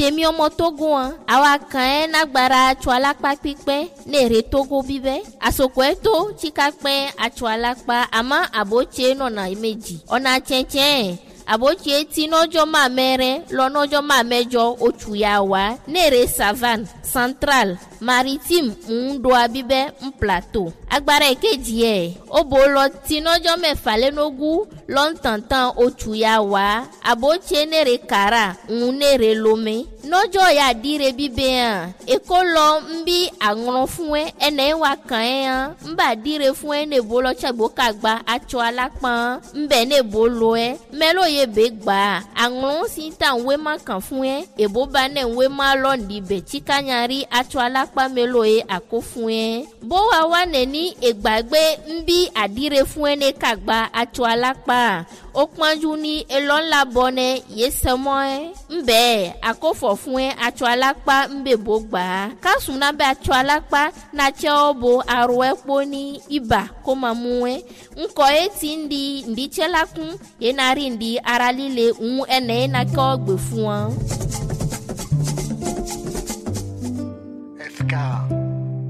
tèmi ọmọ Togo wọn àwa kan ẹ nagbara atsọ alakpa pípẹ́ ní èrè Togo bíbẹ́ àsòkò ẹ tó tsika pẹ́ atsọ alakpa àmọ́ àbótse nọ̀nà méjì ọ̀nà tsẹ̀tsẹ̀ àbótse tí nọ́jọ́ máa mẹ́rẹ́ lọ nọ́jọ́ máa mẹ́jọ oṣù yà wá ní èrè savane central maritime ń do abíbẹ́ ń plateau agbára èkejì ẹ̀ ó bò lọ tí nọ́jọ́ mẹ́fà lẹ́nogún lọ́ntàntàn oṣù yà wá àbótse ní èrè kàrà ń ní èrè lomé nọ́jọ́ yà dire bíbẹ́ hàn èkó lọ ń bí àrùn fún ẹ ẹnẹ́ wà kàn ẹ́ hàn ń bà dire fún ẹ nèbó lọ tsẹ̀gbó kàgbà atsọ alápọ̀n ń bẹ̀ nèbó lọ ẹ mẹ́lò yẹ bẹ́ gbà àrùn sí ta ń wé má kàn fún ẹ èbó bá nẹ̀ ń wé má lọ́ọ̀dì bẹ̀ tsikanyari atsọ alápá mẹ́lò yẹ àkó fún ẹ bó wa wà nẹ̀ ní ìgbàgbé ń bí àdire fún ẹ ní kàgbà atsọ alápá ó pọ́njú ní elọ́ńlá bọ́nẹ yé sẹ́mọ́ ẹ ń bẹ́ẹ̀ àkófọ̀ fún ẹ atsọ alápá ń bẹ̀ bó gbà á kásùn náà bẹ atsọ alápá náà tsẹ́ ọ bo arọ ẹ kpó ní ibà kó máa mú ẹ ńkọ ẹ ti ń di ǹdí tsẹ́ la kún yẹn náà rí ǹdí ara líle ń ẹnẹ́ yẹn náà kẹ́ ọ gbè fún ọ.